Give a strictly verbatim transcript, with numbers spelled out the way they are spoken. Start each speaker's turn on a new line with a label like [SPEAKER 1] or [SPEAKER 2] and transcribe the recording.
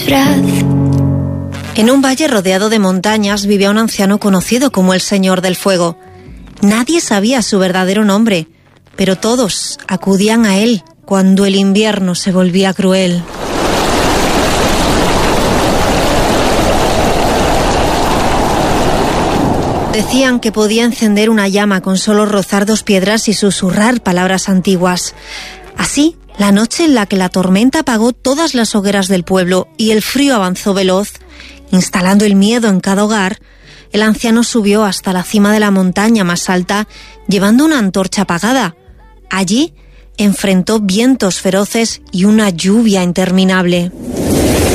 [SPEAKER 1] disfraz.
[SPEAKER 2] En un valle rodeado de montañas vivía un anciano conocido como el Señor del Fuego. Nadie sabía su verdadero nombre, pero todos acudían a él cuando el invierno se volvía cruel. Decían que podía encender una llama con solo rozar dos piedras y susurrar palabras antiguas. Así, la noche en la que la tormenta apagó todas las hogueras del pueblo y el frío avanzó veloz, instalando el miedo en cada hogar, el anciano subió hasta la cima de la montaña más alta, llevando una antorcha apagada. Allí enfrentó vientos feroces y una lluvia interminable.